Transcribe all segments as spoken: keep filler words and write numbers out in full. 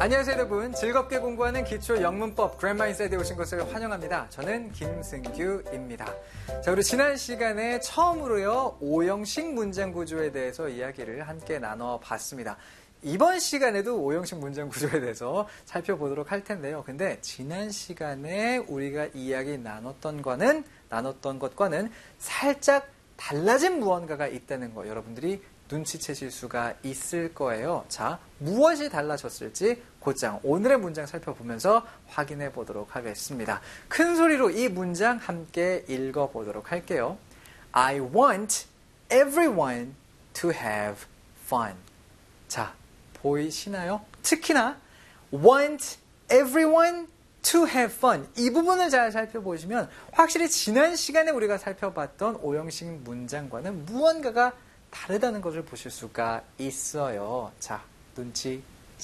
안녕하세요 여러분. 즐겁게 공부하는 기초 영문법 그래머 인사이드에 오신 것을 환영합니다. 저는 김승규입니다. 자, 우리 지난 시간에 처음으로요 오형식 문장 구조에 대해서 이야기를 함께 나눠봤습니다. 이번 시간에도 오형식 문장 구조에 대해서 살펴보도록 할 텐데요. 근데 지난 시간에 우리가 이야기 나눴던 거는 나눴던 것과는 살짝 달라진 무언가가 있다는 거 여러분들이 눈치채실 수가 있을 거예요. 자, 무엇이 달라졌을지 곧장 오늘의 문장 살펴보면서 확인해 보도록 하겠습니다. 큰 소리로 이 문장 함께 읽어보도록 할게요. I want everyone to have fun. 자, 보이시나요? 특히나 want everyone to have fun. 이 부분을 잘 살펴보시면 확실히 지난 시간에 우리가 살펴봤던 오형식 문장과는 무언가가 다르다는 것을 보실 수가 있어요. 자, 눈치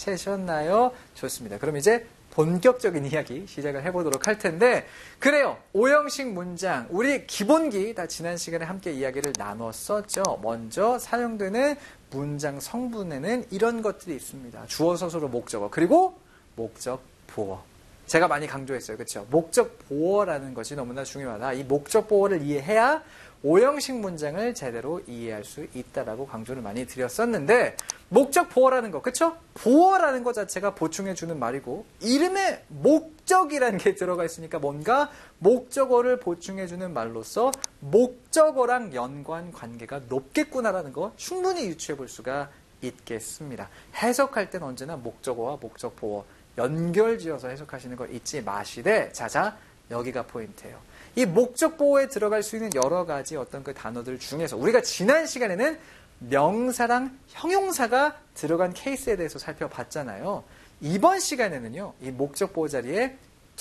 채셨나요? 좋습니다. 그럼 이제 본격적인 이야기 시작을 해보도록 할 텐데, 그래요. 오형식 문장, 우리 기본기 다 지난 시간에 함께 이야기를 나눴었죠. 먼저 사용되는 문장 성분에는 이런 것들이 있습니다. 주어, 서술어, 목적어, 그리고 목적 보어. 제가 많이 강조했어요. 그렇죠? 목적 보어라는 것이 너무나 중요하다. 이 목적 보어를 이해해야 오형식 문장을 제대로 이해할 수 있다라고 강조를 많이 드렸었는데, 목적 보어라는 거, 그쵸? 보어라는 것 자체가 보충해주는 말이고, 이름에 목적이라는 게 들어가 있으니까 뭔가 목적어를 보충해주는 말로서 목적어랑 연관 관계가 높겠구나라는 거 충분히 유추해 볼 수가 있겠습니다. 해석할 땐 언제나 목적어와 목적 보어 연결지어서 해석하시는 거 잊지 마시되, 자자, 여기가 포인트예요. 이 목적 보호에 들어갈 수 있는 여러 가지 어떤 그 단어들 중에서 우리가 지난 시간에는 명사랑 형용사가 들어간 케이스에 대해서 살펴봤잖아요. 이번 시간에는요, 이 목적 보호 자리에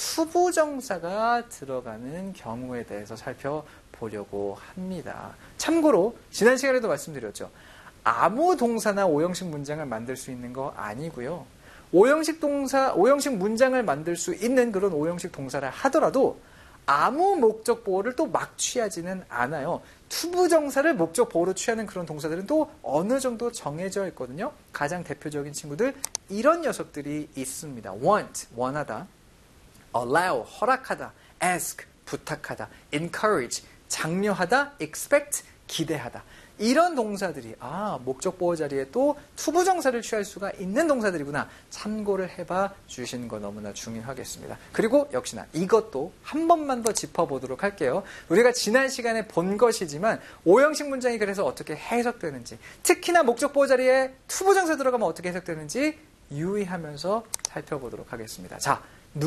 투부정사가 들어가는 경우에 대해서 살펴보려고 합니다. 참고로 지난 시간에도 말씀드렸죠. 아무 동사나 오형식 문장을 만들 수 있는 거 아니고요. 오형식 동사, 오형식 문장을 만들 수 있는 그런 오형식 동사를 하더라도 아무 목적 보호를 또 막 취하지는 않아요. 투부정사를 목적 보호로 취하는 그런 동사들은 또 어느 정도 정해져 있거든요. 가장 대표적인 친구들, 이런 녀석들이 있습니다. want, 원하다, allow, 허락하다, ask, 부탁하다, encourage, 장려하다, expect, 기대하다. 이런 동사들이 아 목적 보호 자리에 또 투부정사를 취할 수가 있는 동사들이구나. 참고를 해봐 주시는 거 너무나 중요하겠습니다. 그리고 역시나 이것도 한 번만 더 짚어보도록 할게요. 우리가 지난 시간에 본 것이지만 오형식 문장이 그래서 어떻게 해석되는지, 특히나 목적 보호 자리에 투부정사 들어가면 어떻게 해석되는지 유의하면서 살펴보도록 하겠습니다. 자,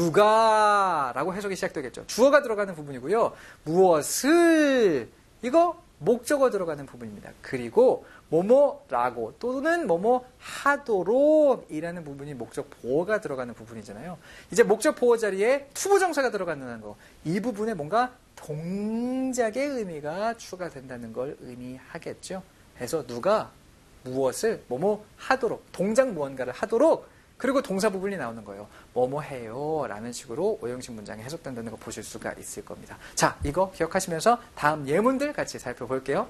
누가 라고 해석이 시작되겠죠. 주어가 들어가는 부분이고요. 무엇을, 이거 목적어 들어가는 부분입니다. 그리고 뭐뭐라고 또는 뭐뭐 하도록 이라는 부분이 목적 보호가 들어가는 부분이잖아요. 이제 목적 보호 자리에 투부정사가 들어간다는 거, 이 부분에 뭔가 동작의 의미가 추가된다는 걸 의미하겠죠. 그래서 누가 무엇을 뭐뭐 하도록, 동작 무언가를 하도록, 그리고 동사 부분이 나오는 거예요. 뭐뭐 해요 라는 식으로 오형식 문장이 해석된다는 거 보실 수가 있을 겁니다. 자, 이거 기억하시면서 다음 예문들 같이 살펴볼게요.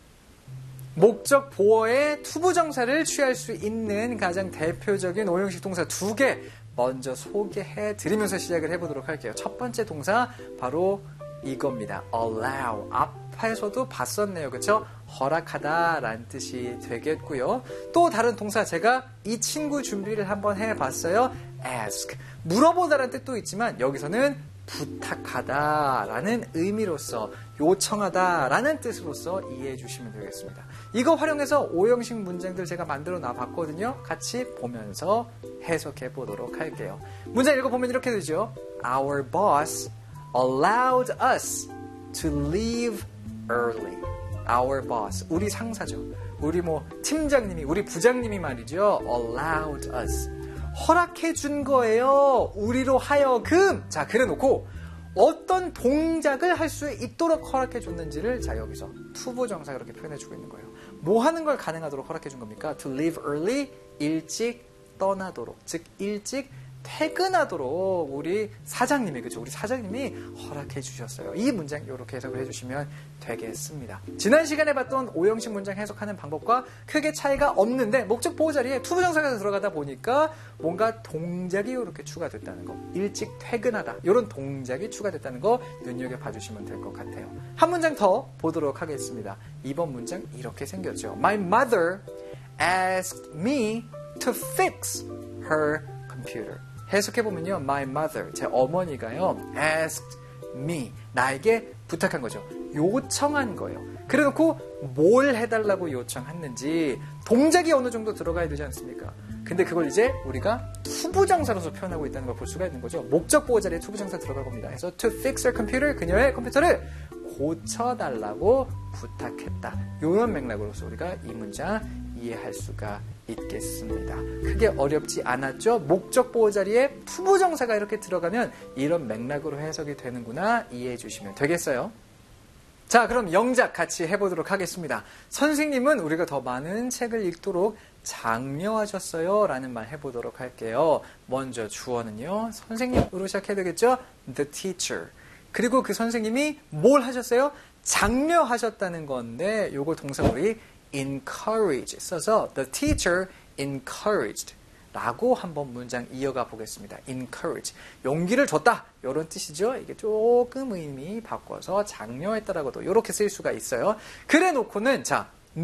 목적 보어의 투부정사를 취할 수 있는 가장 대표적인 오형식 동사 두 개 먼저 소개해 드리면서 시작을 해보도록 할게요. 첫 번째 동사 바로 이겁니다. allow. 앞에서도 봤었네요. 그렇죠? 허락하다 라는 뜻이 되겠고요. 또 다른 동사, 제가 이 친구 준비를 한번 해봤어요. ask. 물어보다라는 뜻도 있지만 여기서는 부탁하다 라는 의미로서, 요청하다 라는 뜻으로서 이해해 주시면 되겠습니다. 이거 활용해서 오형식 문장들 제가 만들어 놔봤거든요. 같이 보면서 해석해 보도록 할게요. 문장 읽어보면 이렇게 되죠. Our boss allowed us to leave early. Our boss, 우리 상사죠. 우리 뭐 팀장님이, 우리 부장님이 말이죠. allowed us. 허락해 준 거예요. 우리로 하여금. 자, 그래 놓고 어떤 동작을 할 수 있도록 허락해 줬는지를 자 여기서 투부정사 그렇게 표현해 주고 있는 거예요. 뭐 하는 걸 가능하도록 허락해 준 겁니까? To leave early, 일찍 떠나도록. 즉 일찍 퇴근하도록 우리 사장님이, 그죠? 우리 사장님이 허락해 주셨어요. 이 문장 이렇게 해석을 해주시면 되겠습니다. 지난 시간에 봤던 오형식 문장 해석하는 방법과 크게 차이가 없는데 목적 보호 자리에 투부정사가 들어가다 보니까 뭔가 동작이 이렇게 추가됐다는 거, 일찍 퇴근하다 이런 동작이 추가됐다는 거 눈여겨봐 주시면 될 것 같아요. 한 문장 더 보도록 하겠습니다. 이번 문장 이렇게 생겼죠. My mother asked me to fix her computer. 해석해보면요. My mother, 제 어머니가요. asked me, 나에게 부탁한 거죠. 요청한 거예요. 그래놓고 뭘 해달라고 요청했는지 동작이 어느 정도 들어가야 되지 않습니까? 근데 그걸 이제 우리가 투부정사로서 표현하고 있다는 걸 볼 수가 있는 거죠. 목적 보호 자리에 투부정사 들어갈 겁니다. 그래서 to fix her computer, 그녀의 컴퓨터를 고쳐달라고 부탁했다. 이런 맥락으로서 우리가 이 문장 이해할 수가 있겠습니다. 크게 어렵지 않았죠? 목적 보호 자리에 투부정사가 이렇게 들어가면 이런 맥락으로 해석이 되는구나 이해해 주시면 되겠어요. 자, 그럼 영작 같이 해보도록 하겠습니다. 선생님은 우리가 더 많은 책을 읽도록 장려하셨어요 라는 말 해보도록 할게요. 먼저 주어는요. 선생님으로 시작해야 되겠죠? The teacher. 그리고 그 선생님이 뭘 하셨어요? 장려하셨다는 건데 요거 동사물이 encourage 써서 the teacher encouraged 라고 한번 문장 이어가 보겠습니다. encourage. 용기를 줬다. 이런 뜻이죠. 이게 조금 의미 바꿔서 장려했다라고도 이렇게 쓸 수가 있어요. 그래 놓고는 자,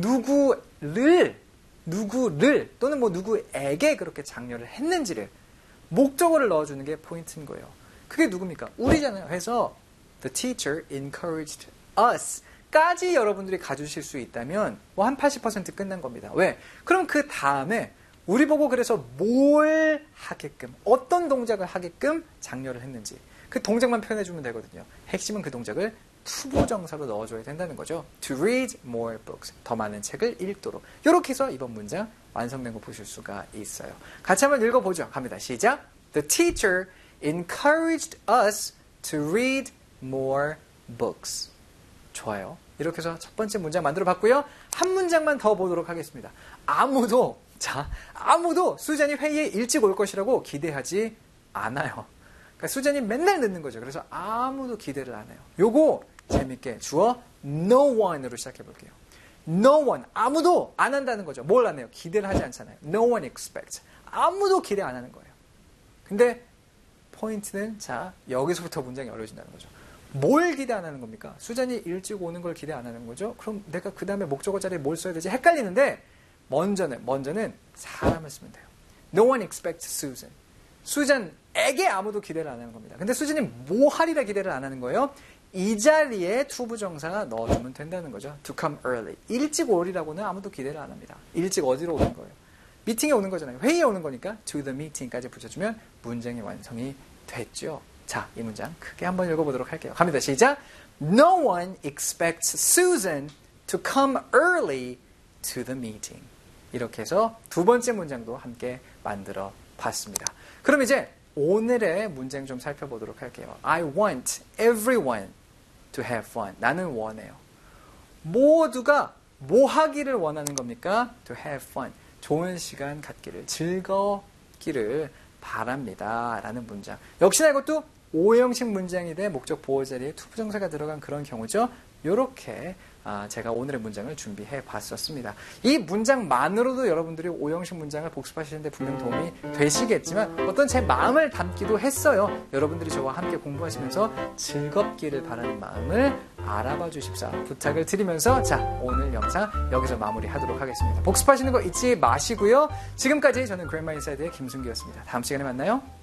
누구를 누구를 또는 뭐 누구에게 그렇게 장려를 했는지를 목적어를 넣어주는 게 포인트인 거예요. 그게 누굽니까? 우리잖아요. 그래서 the teacher encouraged us 까지 여러분들이 가주실 수 있다면 뭐 한 팔십 퍼센트 끝난 겁니다. 왜? 그럼 그 다음에 우리 보고 그래서 뭘 하게끔, 어떤 동작을 하게끔 장려를 했는지 그 동작만 표현해주면 되거든요. 핵심은 그 동작을 투부정사로 넣어줘야 된다는 거죠. To read more books. 더 많은 책을 읽도록. 이렇게 해서 이번 문장 완성된 거 보실 수가 있어요. 같이 한번 읽어보죠. 갑니다. 시작. The teacher encouraged us to read more books. 좋아요. 이렇게 해서 첫 번째 문장 만들어 봤고요. 한 문장만 더 보도록 하겠습니다. 아무도 자, 아무도 수잔이 회의에 일찍 올 것이라고 기대하지 않아요. 그러니까 수잔이 맨날 늦는 거죠. 그래서 아무도 기대를 안 해요. 요거 재밌게 주어 no one으로 시작해 볼게요. No one, 아무도 안 한다는 거죠. 뭘 안 해요? 기대를 하지 않잖아요. No one expects. 아무도 기대 안 하는 거예요. 근데 포인트는 자, 여기서부터 문장이 어려워진다는 거죠. 뭘 기대 안 하는 겁니까? 수잔이 일찍 오는 걸 기대 안 하는 거죠? 그럼 내가 그 다음에 목적어 자리에 뭘 써야 되지? 헷갈리는데 먼저는 먼저는 사람을 쓰면 돼요. No one expects Susan. 수잔에게 아무도 기대를 안 하는 겁니다. 근데 수잔이 뭐 하리라 기대를 안 하는 거예요? 이 자리에 투부정사 넣어주면 된다는 거죠. To come early. 일찍 오리라고는 아무도 기대를 안 합니다. 일찍 어디로 오는 거예요? 미팅에 오는 거잖아요. 회의에 오는 거니까 to the meeting까지 붙여주면 문장이 완성이 됐죠. 자, 이 문장 크게 한번 읽어보도록 할게요. 갑니다. 시작. No one expects Susan to come early to the meeting. 이렇게 해서 두 번째 문장도 함께 만들어 봤습니다. 그럼 이제 오늘의 문장 좀 살펴보도록 할게요. I want everyone to have fun. 나는 원해요. 모두가 뭐 하기를 원하는 겁니까? To have fun. 좋은 시간 갖기를, 즐겁기를 바랍니다. 라는 문장. 역시나 이것도 오형식 문장이 돼 목적 보호 자리에 투부정사가 들어간 그런 경우죠. 이렇게 제가 오늘의 문장을 준비해 봤었습니다. 이 문장만으로도 여러분들이 오형식 문장을 복습하시는데 분명 도움이 되시겠지만 어떤 제 마음을 담기도 했어요. 여러분들이 저와 함께 공부하시면서 즐겁기를 바라는 마음을 알아봐 주십사 부탁을 드리면서 자, 오늘 영상 여기서 마무리하도록 하겠습니다. 복습하시는 거 잊지 마시고요. 지금까지 저는 그랜마 인사이드의 김승규였습니다. 다음 시간에 만나요.